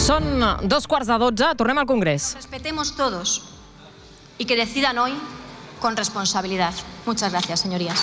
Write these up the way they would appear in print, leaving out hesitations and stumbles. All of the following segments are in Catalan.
Són 2:15, tornem al Congrés. Respetemos todos y que decidan hoy con responsabilidad. Muchas gracias, señorías.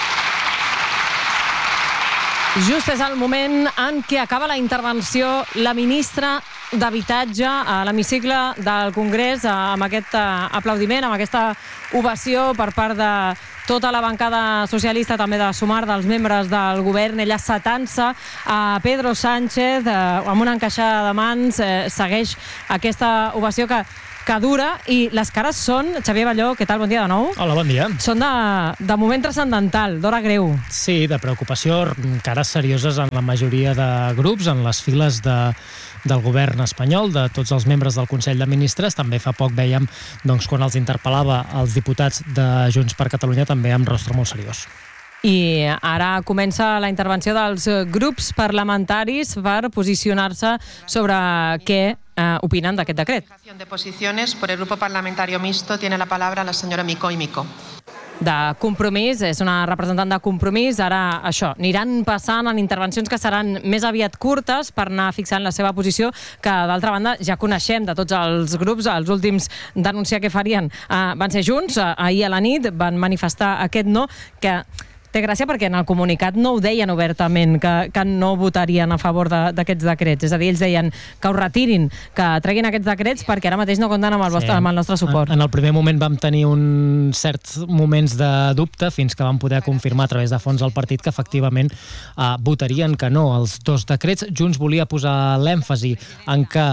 Just és el moment en què acaba la intervenció la ministra d'Habitatge a l'hemicicle del Congrés amb aquest aplaudiment, amb aquesta ovació per part de tota la bancada socialista, també de Sumar, dels membres del govern. Ella s'atansa a Pedro Sánchez amb una encaixada de mans, segueix aquesta ovació que dura, i les cares són... Xavier Balló, què tal? Bon dia de nou. Hola, bon dia. Són de moment transcendental, d'hora greu. Sí, de preocupació, cares serioses en la majoria de grups, en les files del govern espanyol, de tots els membres del Consell de Ministres. També fa poc vèiem, doncs, quan els interpel·lava els diputats de Junts per Catalunya, també amb rostre molt seriós. I ara comença la intervenció dels grups parlamentaris per posicionar-se sobre què opinen d'aquest decret. De posiciones por el grupo parlamentario mixto tiene la palabra la señora Micó i Micó. De Compromís, és una representant de Compromís. Ara això, aniran passant en intervencions que seran més aviat curtes per anar fixant la seva posició, que d'altra banda ja coneixem de tots els grups. Els últims d'anunciar què farien van ser Junts, ahir a la nit van manifestar aquest no, que té gràcia perquè en el comunicat no ho deien obertament, que no votarien a favor d'aquests decrets. És a dir, ells deien que ho retirin, que treguin aquests decrets perquè ara mateix no compten amb el nostre suport. En el primer moment vam tenir uns certs moments de dubte fins que vam poder confirmar a través de fons del partit que efectivament votarien que no als dos decrets. Junts volia posar l'èmfasi en que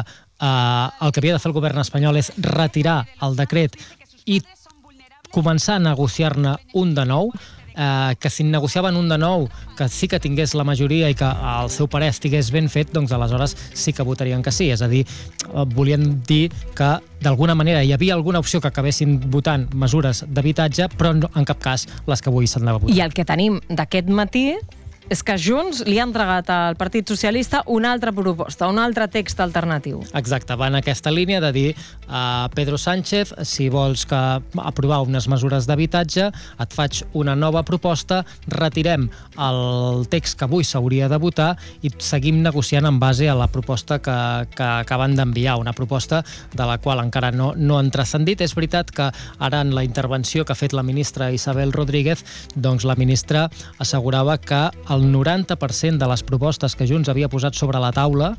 el que havia de fer el govern espanyol és retirar el decret i començar a negociar-ne un de nou, que si negociaven un de nou, que sí que tingués la majoria i que el seu parer estigués ben fet, doncs aleshores sí que votarien que sí. És a dir, volien dir que d'alguna manera hi havia alguna opció que acabessin votant mesures d'habitatge, però en cap cas les que avui s'han de votar. I el que tenim d'aquest matí és que Junts li ha entregat al Partit Socialista una altra proposta, un altre text alternatiu. Exacte, va en aquesta línia de dir a Pedro Sánchez, si vols aprovar unes mesures d'habitatge, et faig una nova proposta, retirem el text que avui s'hauria de votar i seguim negociant en base a la proposta que acaben d'enviar, una proposta de la qual encara no han transcendit. És veritat que ara en la intervenció que ha fet la ministra Isabel Rodríguez, doncs la ministra assegurava que el 90% de les propostes que Junts havia posat sobre la taula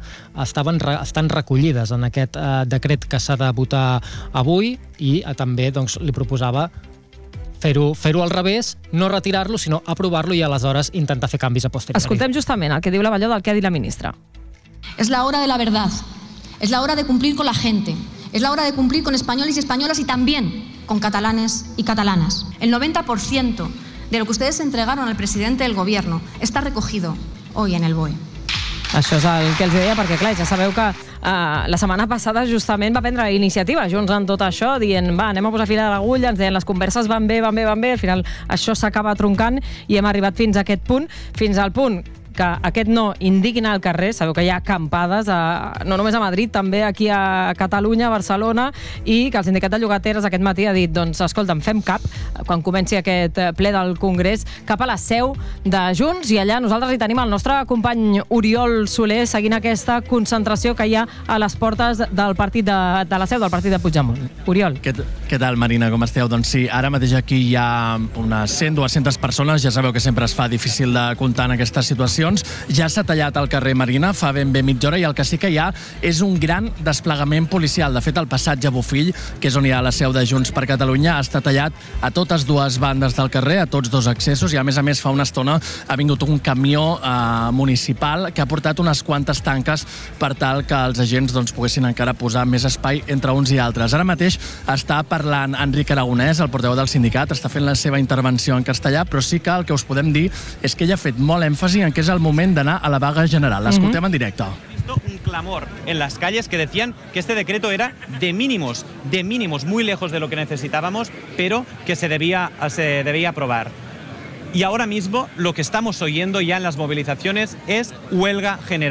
estan recollides en aquest decret que s'ha de votar avui, i també doncs, li proposava fer-ho al revés, no retirar-lo, sinó aprovar-lo i aleshores intentar fer canvis a posteriori. Escoltem justament el que diu la Balló del que ha dit la ministra. Es la hora de la verdad, es la hora de cumplir con la gente, es la hora de cumplir con españoles y españolas y también con catalanes y catalanas. El 90% de lo que ustedes entregaron al presidente del gobierno está recogido hoy en el BOE. Això és el que els deia, perquè clar, ja sabeu que la setmana passada justament va prendre la iniciativa Junts en tot això, dient, anem a posar fil a l'agulla, ens deien les converses van bé, al final això s'acaba troncant i hem arribat fins a aquest punt, fins al punt que aquest no indiquin al carrer. Sabeu que hi ha acampades, no només a Madrid, també aquí a Catalunya, a Barcelona, i que el sindicat de llogateres aquest matí ha dit, doncs, escolta'm, fem cap, quan comenci aquest ple del Congrés, cap a la seu de Junts, i allà nosaltres hi tenim el nostre company Oriol Soler seguint aquesta concentració que hi ha a les portes del partit de la seu del partit de Puigdemont. Oriol. Què tal, Marina, com esteu? Doncs sí, ara mateix aquí hi ha unes 100-200 persones, ja sabeu que sempre es fa difícil de comptar en aquestes situacions. Ja s'ha tallat al carrer Marina fa ben bé mitja hora, i el que sí que hi ha és un gran desplegament policial. De fet, el passatge Bofill, que és on hi ha la seu de Junts per Catalunya, està tallat a totes dues bandes del carrer, a tots dos accessos, i a més fa una estona ha vingut un camió municipal que ha portat unes quantes tanques per tal que els agents poguessin encara posar més espai entre uns i altres. Ara mateix està parlant Enric Aragonès, el portaveu del sindicat, està fent la seva intervenció en castellà, però sí que el que us podem dir és que ell ha fet molt èmfasi en que és el moment d'anar a la vaga general. L'escoltem en directe. Un clamor en las calles que decían que este decreto era de mínimos, muy lejos de lo que necesitábamos, pero que se debía aprobar. Y ahora mismo lo que estamos oyendo ya en las movilizaciones es huelga general.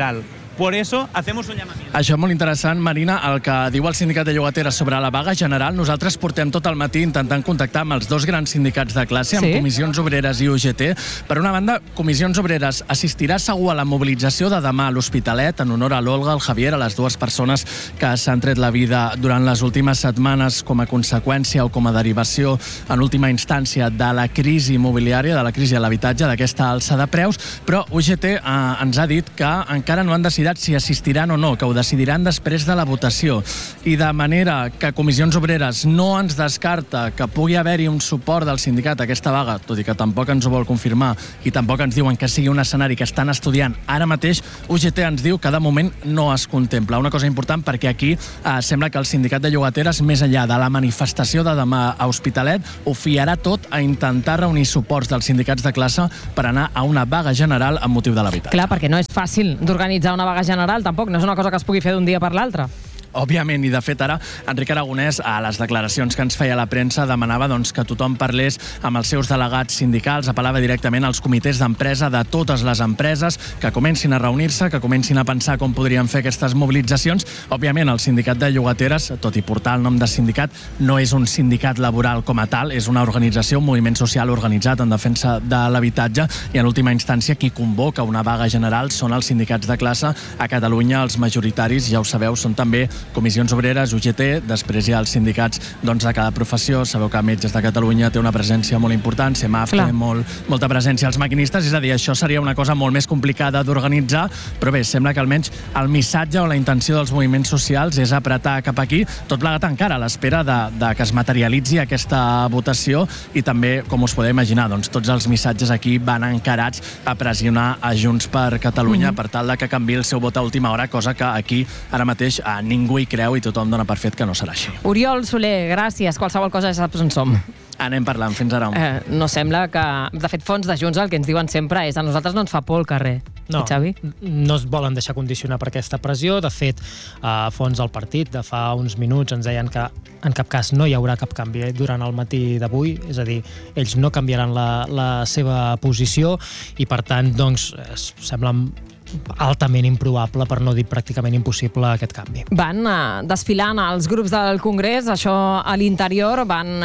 Por eso hacemos un llamamiento. Això és molt interessant, Marina, el que diu el sindicat de llogateres sobre la vaga general. Nosaltres portem tot el matí intentant contactar amb els dos grans sindicats de classe, amb Comissions Obreres i UGT. Per una banda, Comissions Obreres assistirà segur a la mobilització de demà a l'Hospitalet en honor a l'Olga, al Javier, a les dues persones que s'han tret la vida durant les últimes setmanes com a conseqüència o com a derivació en última instància de la crisi immobiliària, de la crisi de l'habitatge, d'aquesta alça de preus, però UGT ens ha dit que encara no han decidit si assistiran o no, que ho decidiran després de la votació. I de manera que Comissions Obreres no ens descarta que pugui haver-hi un suport del sindicat a aquesta vaga, tot i que tampoc ens ho vol confirmar i tampoc ens diuen que sigui un escenari que estan estudiant ara mateix, UGT ens diu que de moment no es contempla. Una cosa important perquè aquí sembla que el sindicat de llogateres, més enllà de la manifestació de demà a Hospitalet, ho fiarà tot a intentar reunir suports dels sindicats de classe per anar a una vaga general amb motiu de l'habitatge. Clar, perquè no és fàcil d'organitzar una vaga general, tampoc, no és una cosa que es pugui fer d'un dia per l'altre. Òbviament, i de fet ara Enric Aragonès, a les declaracions que ens feia la premsa, demanava que tothom parlés amb els seus delegats sindicals, apel·lava directament als comitès d'empresa de totes les empreses, que comencin a reunir-se, que comencin a pensar com podrien fer aquestes mobilitzacions. Òbviament, el sindicat de llogateres, tot i portar el nom de sindicat, no és un sindicat laboral com a tal, és una organització, un moviment social organitzat en defensa de l'habitatge, i en última instància qui convoca una vaga general són els sindicats de classe. A Catalunya els majoritaris, ja ho sabeu, són també Comissions Obreres, UGT, després hi ha els sindicats de cada professió. Sabeu que Metges de Catalunya té una presència molt important, CEMAF té molta presència als maquinistes, és a dir, això seria una cosa molt més complicada d'organitzar, però bé, sembla que almenys el missatge o la intenció dels moviments socials és apretar cap aquí, tot plegat encara a l'espera de que es materialitzi aquesta votació, i també, com us podeu imaginar, tots els missatges aquí van encarats a pressionar a Junts per Catalunya per tal que canviï el seu vot a última hora, cosa que aquí ara mateix ningú hi creu i tothom dona per fet que no serà així. Oriol Soler, gràcies. Qualsevol cosa ja saps on som. Anem parlant. Fins ara. No sembla que... De fet, fons de Junts el que ens diuen sempre és a nosaltres no ens fa por el carrer. No, Xavi? No es volen deixar condicionar per aquesta pressió. De fet, fons del partit de fa uns minuts ens deien que en cap cas no hi haurà cap canvi durant el matí d'avui, és a dir, ells no canviaran la seva posició i, per tant, sembla altament improbable, per no dir pràcticament impossible, aquest canvi. Van desfilant els grups del Congrés, això a l'interior,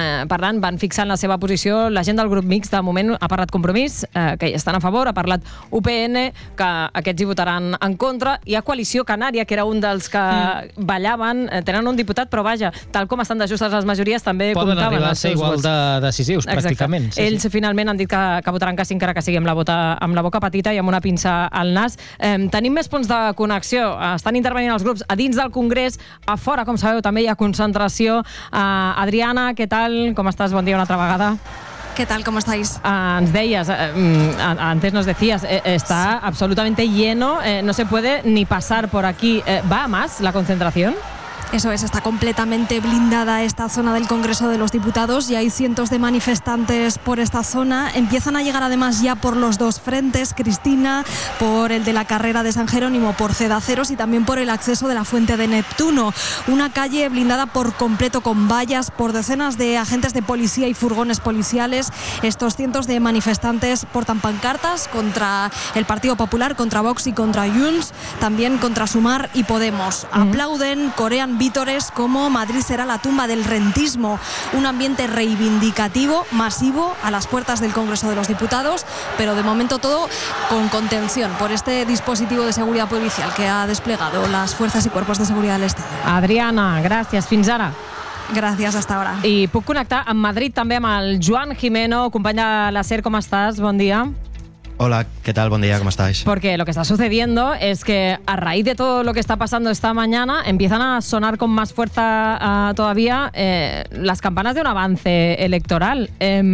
van fixant la seva posició. La gent del grup mixt, de moment, ha parlat Compromís, que hi estan a favor, ha parlat UPN, que aquests hi votaran en contra. Hi ha Coalició Canària, que era un dels que ballaven, tenen un diputat, però vaja, tal com estan de justes les majories, també poden comptaven arribar a ser igual de decisius, pràcticament. Ells finalment han dit que votaran que sí, encara que sigui amb la boca petita i amb una pinça al nas. Tenim més punts de connexió. Estan intervenint els grups a dins del Congrés. A fora, com sabeu, també hi ha concentració. Adriana, què tal? Com estàs? Bon dia una altra vegada. ¿Qué tal? ¿Cómo estáis? Ens deies, antes nos decías, está absolutamente lleno, no se puede ni pasar por aquí. ¿Va a más la concentración? Eso es, está completamente blindada esta zona del Congreso de los Diputados y hay cientos de manifestantes por esta zona. Empiezan a llegar además ya por los dos frentes, Cristina, por el de la carrera de San Jerónimo, por Cedaceros y también por el acceso de la Fuente de Neptuno. Una calle blindada por completo con vallas, por decenas de agentes de policía y furgones policiales. Estos cientos de manifestantes portan pancartas contra el Partido Popular, contra Vox y contra Junts, también contra Sumar y Podemos. Aplauden, corean vítores como Madrid será la tumba del rentismo, un ambiente reivindicativo, masivo, a las puertas del Congreso de los Diputados, pero de momento todo con contención por este dispositivo de seguridad policial que ha desplegado las fuerzas y cuerpos de seguridad del Estado. Adriana, gràcies. Fins ara. Gràcies, hasta ahora. I puc connectar amb Madrid també amb el Joan Jimeno, company de la SER, com estàs? Bon dia. Hola, ¿qué tal? Buen día, ¿cómo estáis? Porque lo que está sucediendo es que a raíz de todo lo que está pasando esta mañana empiezan a sonar con más fuerza todavía las campanas de un avance electoral.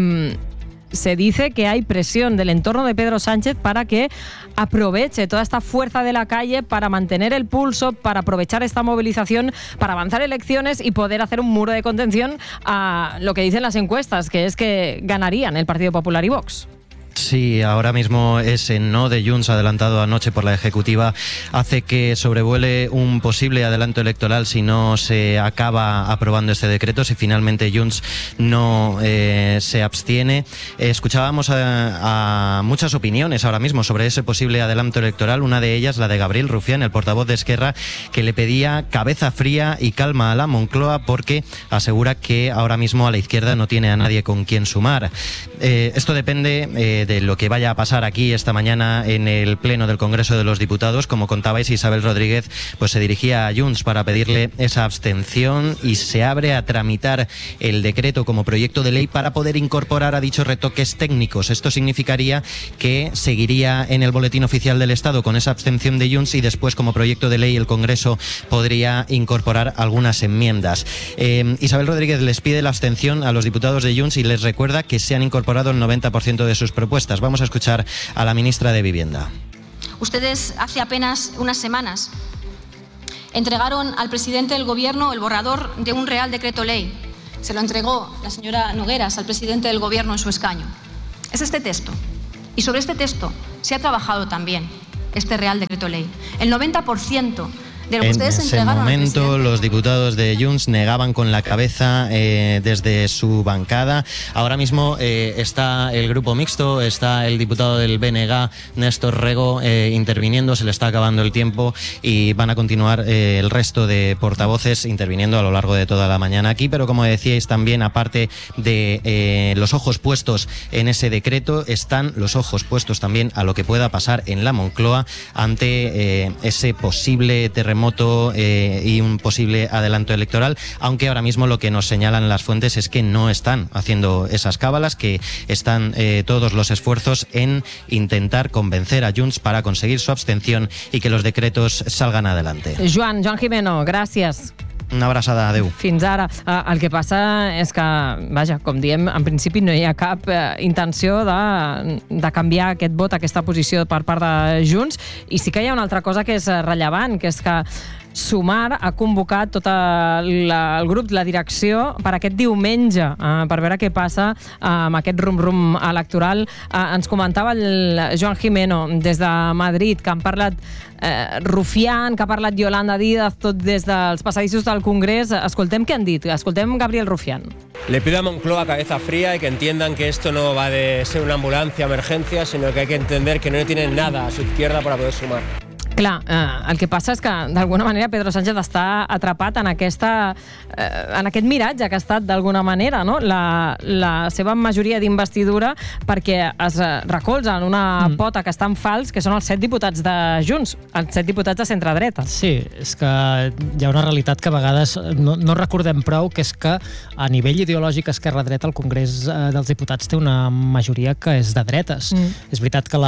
Se dice que hay presión del entorno de Pedro Sánchez para que aproveche toda esta fuerza de la calle para mantener el pulso, para aprovechar esta movilización, para avanzar elecciones y poder hacer un muro de contención a lo que dicen las encuestas, que es que ganarían el Partido Popular y Vox. Sí, ahora mismo ese no de Junts adelantado anoche por la Ejecutiva hace que sobrevuele un posible adelanto electoral si no se acaba aprobando este decreto, si finalmente Junts no se abstiene. Escuchábamos a muchas opiniones ahora mismo sobre ese posible adelanto electoral, una de ellas la de Gabriel Rufián, el portavoz de Esquerra, que le pedía cabeza fría y calma a la Moncloa porque asegura que ahora mismo a la izquierda no tiene a nadie con quien sumar. Esto depende de lo que vaya a pasar aquí esta mañana en el Pleno del Congreso de los Diputados. Como contabais, Isabel Rodríguez pues se dirigía a Junts para pedirle esa abstención y se abre a tramitar el decreto como proyecto de ley para poder incorporar a dichos retoques técnicos. Esto significaría que seguiría en el Boletín Oficial del Estado con esa abstención de Junts y después como proyecto de ley el Congreso podría incorporar algunas enmiendas. Isabel Rodríguez les pide la abstención a los diputados de Junts y les recuerda que se han incorporado el 90% de sus propuestas. Vamos a escuchar a la ministra de Vivienda. Ustedes hace apenas unas semanas entregaron al presidente del Gobierno el borrador de un Real Decreto Ley. Se lo entregó la señora Nogueras al presidente del Gobierno en su escaño. Es este texto. Y sobre este texto se ha trabajado también este Real Decreto Ley. El 90% de lo que ustedes entregaron al presidente. En ese momento los diputados de Junts negaban con la cabeza desde su bancada. Ahora mismo está el grupo mixto, está el diputado del BNG, Néstor Rego, interviniendo, se le está acabando el tiempo y van a continuar el resto de portavoces interviniendo a lo largo de toda la mañana aquí, pero como decíais también, aparte de los ojos puestos en ese decreto, están los ojos puestos también a lo que pueda pasar en la Moncloa ante ese posible terremoto y un posible adelanto electoral, aunque ahora mismo lo que nos señalan las fuentes es que no están haciendo esas cábalas, que están todos los esfuerzos en intentar convencer a Junts para conseguir su abstención y que los decretos salgan adelante. Joan Gimeno, gràcies. Una abraçada, adeu. Fins ara. El que passa és que, vaja, com diem, en principi no hi ha cap intenció de canviar aquest vot, aquesta posició per part de Junts, i sí que hi ha una altra cosa que és rellevant, que és que Sumar ha convocat tot el grup, la direcció, per aquest diumenge, per veure què passa amb aquest rum-rum electoral. Ens comentava el Joan Gimeno des de Madrid, que han parlat Rufián, que ha parlat Yolanda Díaz, tot des dels passadissos del Congrés. Escoltem què han dit, escoltem Gabriel Rufián. Le pido a Moncloa cabeza fría y que entiendan que esto no va de ser una ambulancia emergencia, sino que hay que entender que no tienen nada a su izquierda para poder sumar. Clar, el que passa és que d'alguna manera Pedro Sánchez està atrapat en aquest miratge que ha estat d'alguna manera, no? La seva majoria d'investidura, perquè es recolza en una pota que està en fals, que són els 7 diputats de Junts, els 7 diputats de centre-dreta. Sí, és que hi ha una realitat que a vegades no recordem prou, que és que a nivell ideològic Esquerra-dreta el Congrés dels Diputats té una majoria que és de dretes. És veritat que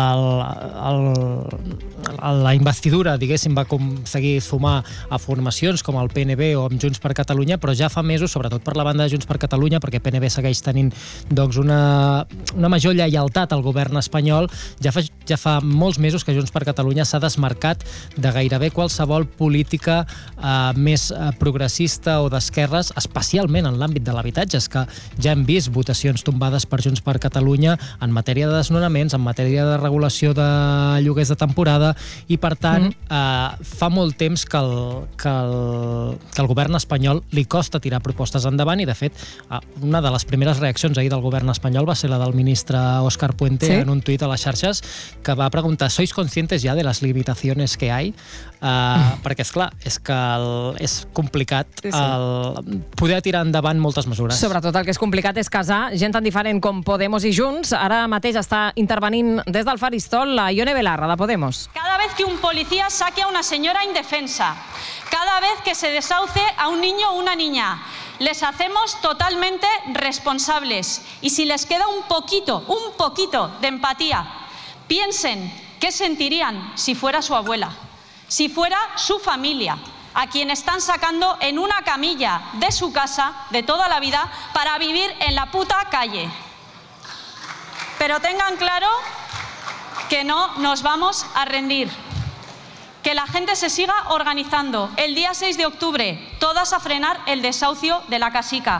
la investidura, diguéssim, va aconseguir sumar a formacions com el PNB o amb Junts per Catalunya, però ja fa mesos, sobretot per la banda de Junts per Catalunya, perquè PNB segueix tenint doncs, una major lleialtat al govern espanyol, ja fa molts mesos que Junts per Catalunya s'ha desmarcat de gairebé qualsevol política més progressista o d'esquerres, especialment en l'àmbit de l'habitatge. És que ja hem vist votacions tombades per Junts per Catalunya en matèria de desnonaments, en matèria de regulació de lloguers de temporada, i per tant fa molt temps que el govern espanyol li costa tirar propostes endavant, i de fet una de les primeres reaccions ahir del govern espanyol va ser la del ministre Óscar Puente en un tuit a les xarxes, que va preguntar: ¿sois conscientes ya de las limitaciones que hay? Perquè esclar, és que és complicat poder tirar endavant moltes mesures. Sobretot el que és complicat és casar gent tan diferent com Podemos i Junts. Ara mateix està intervenint des del faristol la Ione Belarra, de Podemos. Cada vez que un policía saque a una señora indefensa, cada vez que se desahucie a un niño o una niña, les hacemos totalmente responsables. Y si les queda un poquito de empatía, piensen qué sentirían si fuera su abuela, si fuera su familia, a quien están sacando en una camilla de su casa de toda la vida para vivir en la puta calle. Pero tengan claro que no nos vamos a rendir. Que la gente se siga organizando. El día 6 de octubre, todas a frenar el desahucio de la Casica.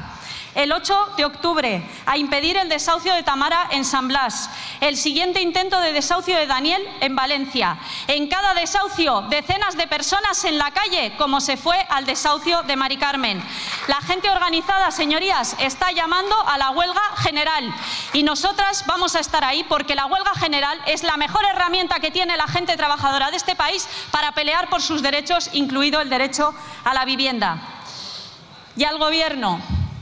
El 8 de octubre, a impedir el desahucio de Tamara en San Blas. El siguiente intento de desahucio de Daniel en Valencia. En cada desahucio, decenas de personas en la calle, como se fue al desahucio de Mari Carmen. La gente organizada, señorías, está llamando a la huelga general. Y nosotras vamos a estar ahí porque la huelga general es la mejor herramienta que tiene la gente trabajadora de este país para pelear por sus derechos, incluido el derecho a la vivienda. Y al Gobierno,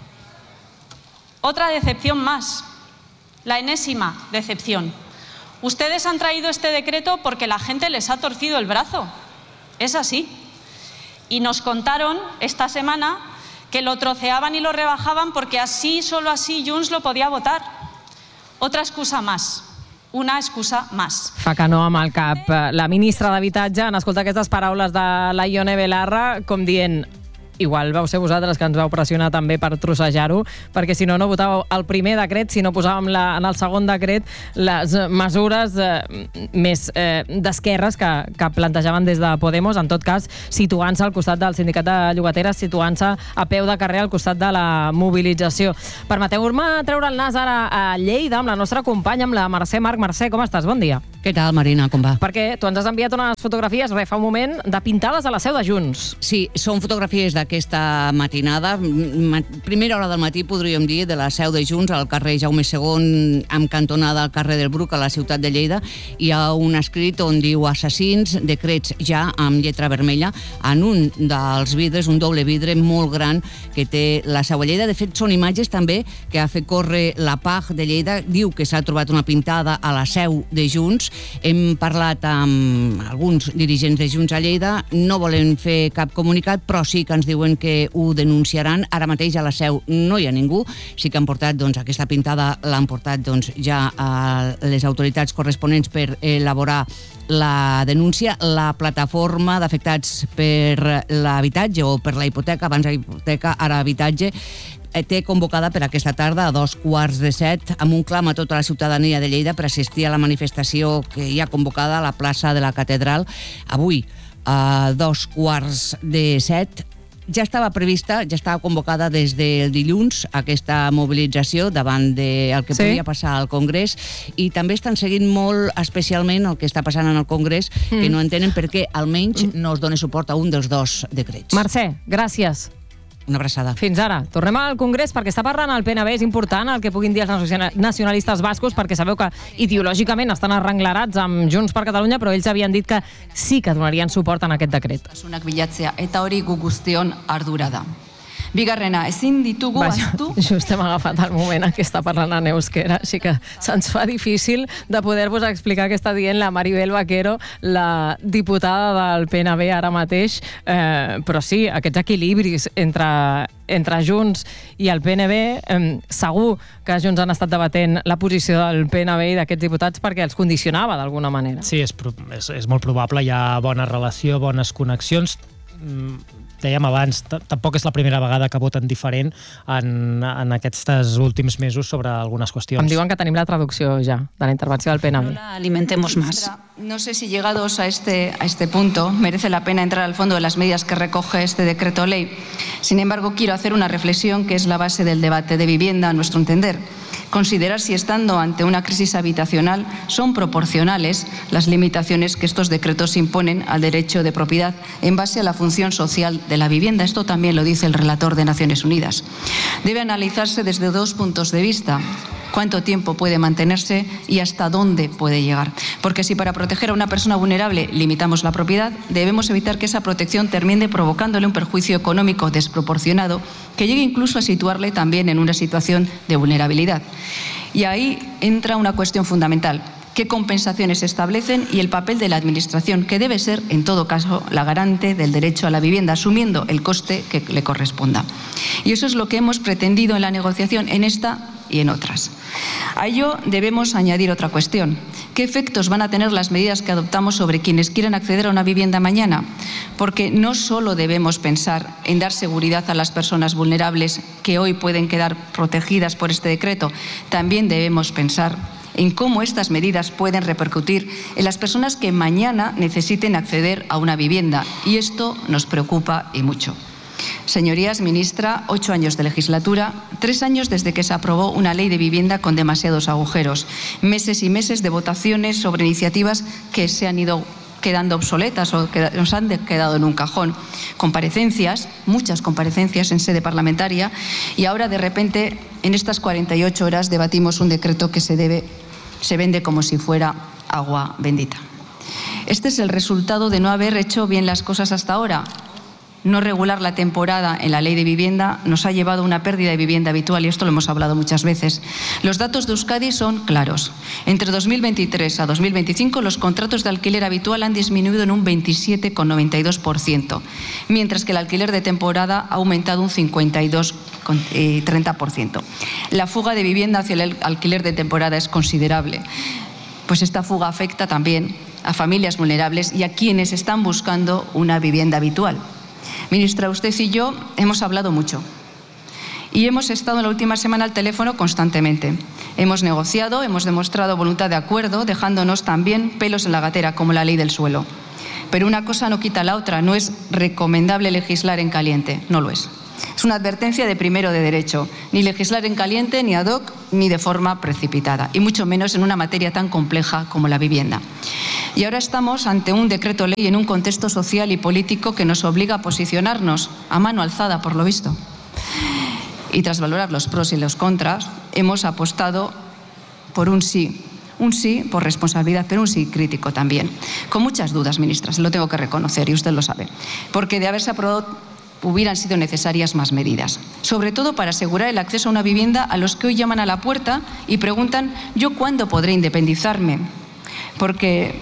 otra decepción más, la enésima decepción. Ustedes han traído este decreto porque la gente les ha torcido el brazo. Es así. Y nos contaron esta semana que lo troceaban y lo rebajaban porque así, solo así, Junts lo podía votar. Otra excusa más. Una excusa más. Fa que no amb el cap. La ministra d'Habitatge en escoltar aquestes paraules de la Ione Belarra com dient igual vau ser vosaltres que ens vau pressionar també per trossejar-ho, perquè si no, no votàveu el primer decret, si no posàvem en el segon decret les mesures més d'esquerres que plantejaven des de Podemos, en tot cas situant-se al costat del sindicat de llogateres, situant-se a peu de carrer al costat de la mobilització. Permeteu-me treure el nas ara a Lleida amb la nostra companya, amb la Mercè Marc. Mercè, com estàs? Bon dia. Què tal, Marina, com va? Perquè tu ens has enviat unes fotografies, fa un moment, de pintades a la seu de Junts. Sí, són fotografies d'aquesta matinada, primera hora del matí, podríem dir, de la seu de Junts, al carrer Jaume II, amb cantonada al carrer del Bruc, a la ciutat de Lleida. Hi ha un escrit on diu assassins, decrets ja, amb lletra vermella, en un dels vidres, un doble vidre molt gran que té la seu a Lleida. De fet, són imatges també que ha fet córrer la PAG de Lleida. Diu que s'ha trobat una pintada a la seu de Junts. Hem parlat amb alguns dirigents de Junts a Lleida, no volen fer cap comunicat, però sí que ens diuen que ho denunciaran. Ara mateix a la seu no hi ha ningú, sí que han portat aquesta pintada, l'han portat ja a les autoritats corresponents per elaborar la denúncia. La plataforma d'afectats per l'habitatge o per la hipoteca, abans la hipoteca, ara habitatge, té convocada per aquesta tarda a 6:45 amb un clam a tota la ciutadania de Lleida per assistir a la manifestació que hi ha convocada a la plaça de la Catedral avui a 6:45. Ja estava prevista, ja estava convocada des del dilluns aquesta mobilització davant del que podia passar al Congrés, i també estan seguint molt especialment el que està passant en el Congrés, que no entenen per què almenys no es dona suport a un dels dos decrets. Mercè, gràcies. Una abraçada. Fins ara. Tornem al Congrés perquè està parlant el PNB. És important el que puguin dir els nacionalistes bascos, perquè sabeu que ideològicament estan arrenglerats amb Junts per Catalunya, però ells havien dit que sí que donarien suport en aquest decret. Bilatzea, eta hori gu guztion ardura da. Bigarrena, ezin ditugu ahaztu... Just hem agafat el moment en què està parlant en euskera, així que se'ns fa difícil de poder-vos explicar què està dient la Maribel Vaquero, la diputada del PNB ara mateix, però sí, aquests equilibris entre Junts i el PNB, segur que Junts han estat debatent la posició del PNB i d'aquests diputats perquè els condicionava d'alguna manera. Sí, és molt probable, hi ha bona relació, bones connexions. Dèiem abans, tampoc és la primera vegada que voten diferent en aquests últims mesos sobre algunes qüestions. Em diuen que tenim la traducció ja de la intervenció del PNB. Alimentemos más. No sé si llegados a este punto merece la pena entrar al fondo de las medidas que recoge este decreto ley. Sin embargo, quiero hacer una reflexión que es la base del debate de vivienda, a nuestro entender. Considerar si, estando ante una crisis habitacional, son proporcionales las limitaciones que estos decretos imponen al derecho de propiedad en base a la función social de la vivienda. Esto también lo dice el relator de Naciones Unidas. Debe analizarse desde dos puntos de vista: cuánto tiempo puede mantenerse y hasta dónde puede llegar. Porque si para proteger a una persona vulnerable limitamos la propiedad, debemos evitar que esa protección termine provocándole un perjuicio económico desproporcionado que llegue incluso a situarle también en una situación de vulnerabilidad. Y ahí entra una cuestión fundamental: qué compensaciones se establecen y el papel de la Administración, que debe ser, en todo caso, la garante del derecho a la vivienda, asumiendo el coste que le corresponda. Y eso es lo que hemos pretendido en la negociación, en esta y en otras. A ello debemos añadir otra cuestión: ¿qué efectos van a tener las medidas que adoptamos sobre quienes quieran acceder a una vivienda mañana? Porque no solo debemos pensar en dar seguridad a las personas vulnerables que hoy pueden quedar protegidas por este decreto, también debemos pensar en cómo estas medidas pueden repercutir en las personas que mañana necesiten acceder a una vivienda, y esto nos preocupa y mucho. Señorías, ministra, 8 años de legislatura, 3 años desde que se aprobó una ley de vivienda con demasiados agujeros, meses y meses de votaciones sobre iniciativas que se han ido quedando obsoletas o que nos han quedado en un cajón, comparecencias, muchas comparecencias en sede parlamentaria, y ahora de repente en estas 48 horas debatimos un decreto que se vende como si fuera agua bendita. Este es el resultado de no haber hecho bien las cosas hasta ahora. No regular la temporada en la ley de vivienda nos ha llevado a una pérdida de vivienda habitual, y esto lo hemos hablado muchas veces. Los datos de Euskadi son claros. Entre 2023 a 2025 los contratos de alquiler habitual han disminuido en un 27,92%, mientras que el alquiler de temporada ha aumentado un 52,30%. La fuga de vivienda hacia el alquiler de temporada es considerable, pues esta fuga afecta también a familias vulnerables y a quienes están buscando una vivienda habitual. Ministra, usted y yo hemos hablado mucho y hemos estado en la última semana al teléfono constantemente. Hemos negociado, hemos demostrado voluntad de acuerdo, dejándonos también pelos en la gatera, como la ley del suelo. Pero una cosa no quita la otra, no es recomendable legislar en caliente, no lo es. Es una advertencia de primero de derecho, ni legislar en caliente, ni ad hoc, ni de forma precipitada, y mucho menos en una materia tan compleja como la vivienda. Y ahora estamos ante un decreto ley en un contexto social y político que nos obliga a posicionarnos a mano alzada, por lo visto. Y tras valorar los pros y los contras, hemos apostado por un sí por responsabilidad, pero un sí crítico también. Con muchas dudas, ministra, se lo tengo que reconocer y usted lo sabe, porque de haberse aprobado hubieran sido necesarias más medidas, sobre todo para asegurar el acceso a una vivienda a los que hoy llaman a la puerta y preguntan: ¿yo cuándo podré independizarme? Porque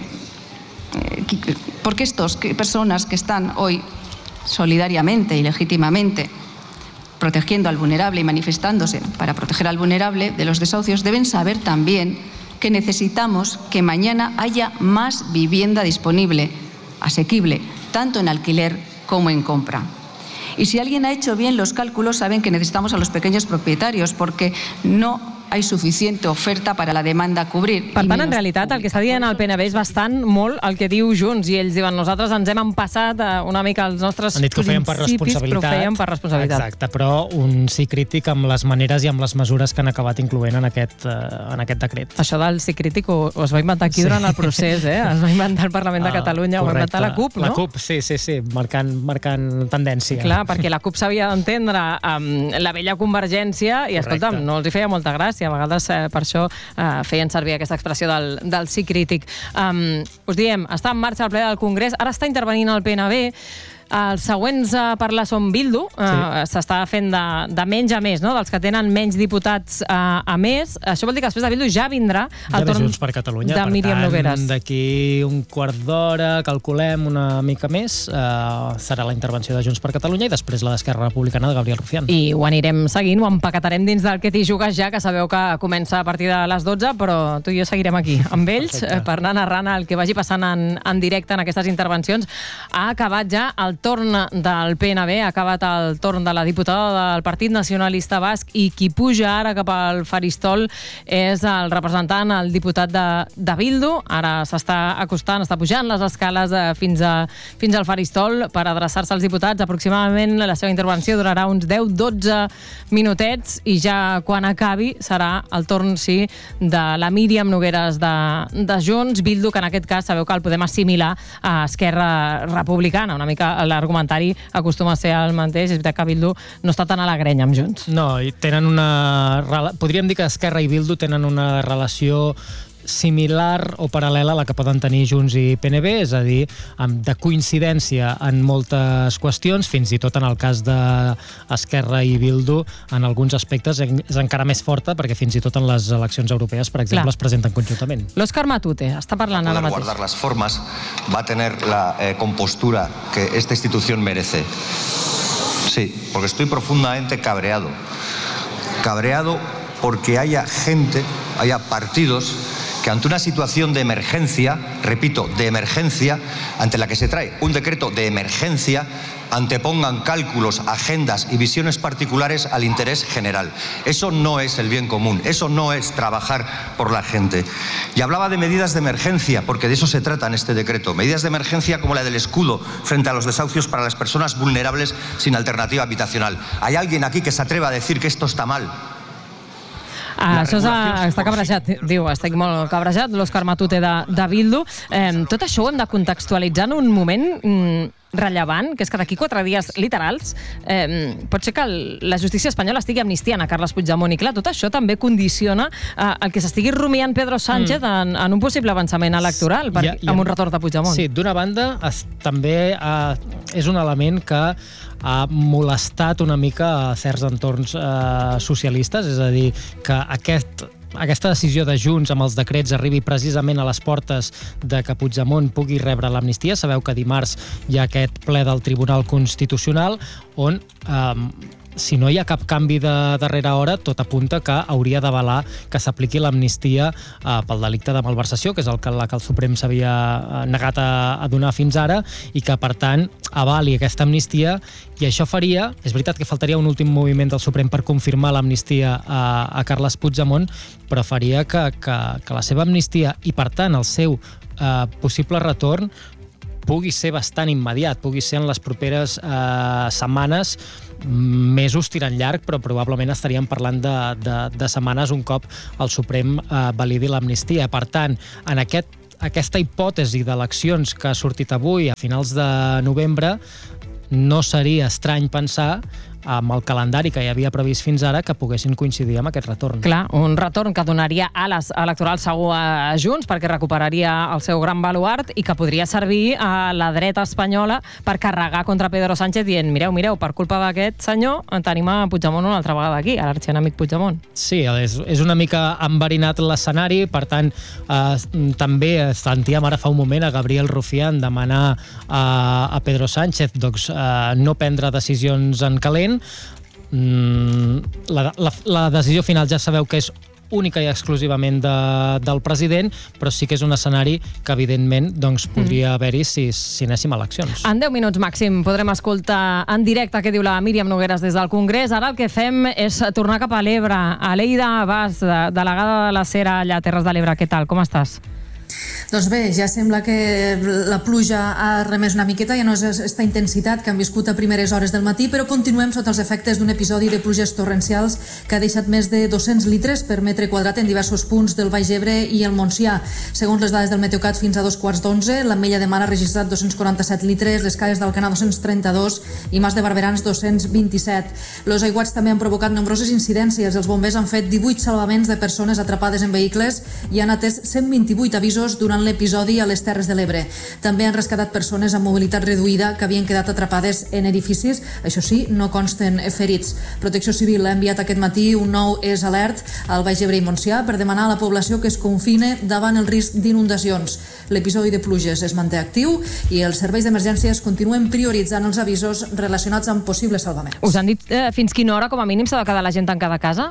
estas personas que están hoy solidariamente y legítimamente protegiendo al vulnerable y manifestándose para proteger al vulnerable de los desahucios deben saber también que necesitamos que mañana haya más vivienda disponible, asequible, tanto en alquiler como en compra. Y si alguien ha hecho bien los cálculos, saben que necesitamos a los pequeños propietarios porque no hay suficiente oferta para la demanda a cobrir. Per tant, en realitat, el que està dient el PNB és bastant molt el que diu Junts, i ells diuen: nosaltres ens hem empassat una mica els nostres principis, però ho fèiem per responsabilitat. Exacte, però un sí crític amb les maneres i amb les mesures que han acabat incloent en aquest decret. Això del sí crític ho es va inventar aquí durant el procés, es va inventar el Parlament de Catalunya, ho va inventar la CUP, no? La CUP, sí, marcant tendència. Clar, perquè la CUP s'havia d'entendre amb la vella Convergència i, escolta'm, no els hi feia molta gràcia. A vegades per això feien servir aquesta expressió del sí crític. Us diem, està en marxa el ple del Congrés, ara està intervenint el PNB. Els següents a parlar són Bildu, s'està fent de menys a més, no? Dels que tenen menys diputats a més. Això vol dir que després de Bildu ja vindrà el torn de Míriam Nogueras. D'aquí un quart d'hora, calculem una mica més, serà la intervenció de Junts per Catalunya i després la d'Esquerra Republicana de Gabriel Rufián. I ho anirem seguint, ho empaquetarem dins del Que t'hi jugues ja, que sabeu que comença a partir de les 12, però tu i jo seguirem aquí amb ells per anar narrant el que vagi passant en directe en aquestes intervencions. Ha acabat ja el torn del PNB, ha acabat el torn de la diputada del Partit Nacionalista Basc, i qui puja ara cap al faristol és el representant, el diputat de Bildu. Ara s'està acostant, està pujant les escales fins al faristol per adreçar-se als diputats. Aproximadament la seva intervenció durarà uns 10-12 minutets i ja quan acabi serà el torn, sí, de la Míriam Nogueras de Junts. Bildu, que en aquest cas sabeu que el podem assimilar a Esquerra Republicana, una mica l'argumentari acostuma a ser el mateix. És veritat que Bildu no està tan a la grenya amb Junts. No, i tenen podríem dir que Esquerra i Bildu tenen una relació similar o paral·lela a la que poden tenir Junts i PNB, és a dir, de coincidència en moltes qüestions, fins i tot en el cas d'Esquerra i Bildu, en alguns aspectes és encara més forta, perquè fins i tot en les eleccions europees, per exemple, es presenten conjuntament. L'Òscar Matute està parlant ara mateix. Guardar las formas va a tener la compostura que esta institución merece. Sí, porque estoy profundamente cabreado porque haya gente, haya partidos que ante una situación de emergencia, repito, de emergencia, ante la que se trae un decreto de emergencia, antepongan cálculos, agendas y visiones particulares al interés general. Eso no es el bien común, eso no es trabajar por la gente. Y hablaba de medidas de emergencia, porque de eso se trata en este decreto. Medidas de emergencia como la del escudo frente a los desahucios para las personas vulnerables sin alternativa habitacional. ¿Hay alguien aquí que se atreva a decir que esto està mal? Això està cabrejat, diu, estic molt cabrejat, l'Òscar Matute de Bildu. Tot això ho hem de contextualitzar en un moment rellevant, que és que d'aquí 4 dies literals pot ser que la justícia espanyola estigui amnistiant a Carles Puigdemont, i clar, tot això també condiciona el que s'estigui rumiant Pedro Sánchez en un possible avançament electoral amb un retorn de Puigdemont. Sí, d'una banda també és un element que ha molestat una mica a certs entorns socialistes, és a dir, que aquesta decisió de Junts amb els decrets arribi precisament a les portes de que Puigdemont pugui rebre l'amnistia. Sabeu que dimarts hi ha aquest ple del Tribunal Constitucional on si no hi ha cap canvi de darrera hora, tot apunta que hauria d'avalar que s'apliqui l'amnistia pel delicte de malversació, que és el que el Suprem s'havia negat a donar fins ara, i que, per tant, avali aquesta amnistia, i això faria, és veritat que faltaria un últim moviment del Suprem per confirmar l'amnistia a Carles Puigdemont, però faria que la seva amnistia i, per tant, el seu possible retorn pugui ser bastant immediat, pugui ser en les properes setmanes, mesos tirant llarg, però probablement estaríem parlant de setmanes un cop el Suprem validi l'amnistia. Per tant, en aquesta hipòtesi d'eleccions que ha sortit avui a finals de novembre, no seria estrany pensar amb el calendari que hi havia previst fins ara que poguessin coincidir amb aquest retorn. Clar, un retorn que donaria ales electorals segur a Junts perquè recuperaria el seu gran baluart i que podria servir a la dreta espanyola per carregar contra Pedro Sánchez dient mireu, per culpa d'aquest senyor tenim a Puigdemont una altra vegada aquí, a l'arxienemic Puigdemont. Sí, és una mica enverinat l'escenari, per tant, també sentíem ara fa un moment a Gabriel Rufián demanar a Pedro Sánchez no prendre decisions en calent. La decisió final ja sabeu que és única i exclusivament del president, però sí que és un escenari que evidentment podria haver-hi si anéssim a eleccions. En 10 minuts màxim podrem escoltar en directe què diu la Míriam Nogueras des del Congrés. Ara el que fem és tornar cap a l'Ebre. Aleida Abas, delegada de la Cera allà a Terres de l'Ebre, què tal? Com estàs? Doncs bé, ja sembla que la pluja ha remès una miqueta, ja no és aquesta intensitat que han viscut a primeres hores del matí, però continuem sota els efectes d'un episodi de pluges torrencials que ha deixat més de 200 litres per metre quadrat en diversos punts del Baix Ebre i el Montsià. Segons les dades del Meteocat, fins a 2:15, l'Ametlla de Mar ha registrat 247 litres, les Cales d'Alcanar 232 i Mas de Barberans 227. Els aiguats també han provocat nombroses incidències. Els bombers han fet 18 salvaments de persones atrapades en vehicles i han atès 128 avisos durant l'episodi a les Terres de l'Ebre. També han rescatat persones amb mobilitat reduïda que havien quedat atrapades en edificis. Això sí, no consten ferits. Protecció Civil ha enviat aquest matí un nou és alert al Baix Ebre i Montsià per demanar a la població que es confine davant el risc d'inundacions. L'episodi de pluges es manté actiu i els serveis d'emergències continuen prioritzant els avisos relacionats amb possibles salvaments. Us han dit fins quina hora com a mínim s'ha de quedar la gent tancada a casa?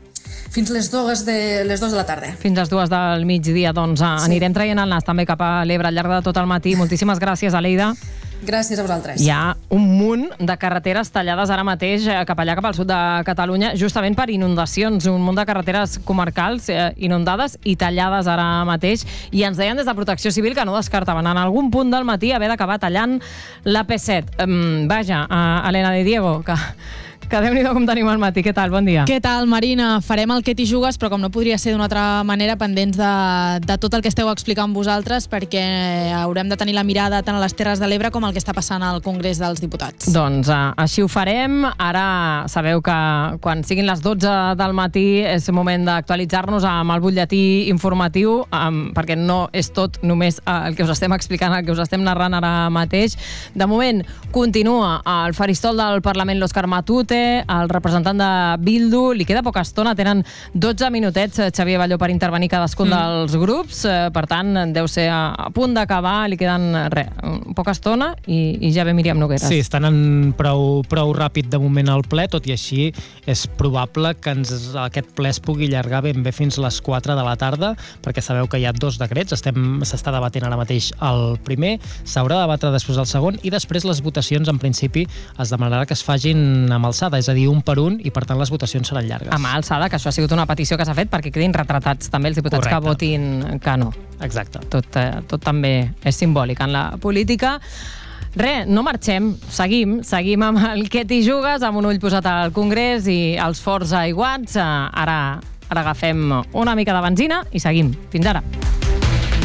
Fins les 2 de la tarda. Fins les 2 del migdia, doncs anirem traient el nas també cap a l'Ebre al llarg de tot el matí. Moltíssimes gràcies, Aleida. Gràcies a vosaltres. Hi ha un munt de carreteres tallades ara mateix cap allà, cap al sud de Catalunya, justament per inundacions, un munt de carreteres comarcals inundades i tallades ara mateix, i ens deien des de Protecció Civil que no descartaven en algun punt del matí haver d'acabar tallant la P7. Vaja, Helena de Diego, que Déu-n'hi-do com tenim al matí. Què tal? Bon dia. Què tal, Marina? Farem el que t'hi jugues, però com no podria ser d'una altra manera, pendents de tot el que esteu explicant vosaltres, perquè haurem de tenir la mirada tant a les Terres de l'Ebre com al que està passant al Congrés dels Diputats. Doncs així ho farem. Ara sabeu que quan siguin les 12 del matí és moment d'actualitzar-nos amb el butlletí informatiu, perquè no és tot només el que us estem explicant, el que us estem narrant ara mateix. De moment, continua al faristol del Parlament l'Òscar Matute, Matute, el representant de Bildu. Li queda poca estona, tenen 12 minutets, Xavier Balló, per intervenir cadascun dels grups. Per tant, deu ser a punt d'acabar, li queden poca estona i ja ve Míriam Nogueras. Sí, estan en prou ràpid de moment al ple, tot i així és probable que aquest ple es pugui allargar ben bé fins a les 4 de la tarda, perquè sabeu que hi ha 2 decrets, s'està debatent ara mateix el primer, s'haurà de debatre després el segon i després les votacions en principi es demanarà que es fagin amb alçada, és a dir, un per un, i per tant les votacions seran llargues. Amb alçada, que això ha sigut una petició que s'ha fet perquè quedin retratats també els diputats que votin que no. Exacte. Tot també és simbòlic en la política. No marxem, seguim amb el que t'hi jugues, amb un ull posat al Congrés i els forts aiguats. Ara agafem una mica de benzina i seguim. Fins ara.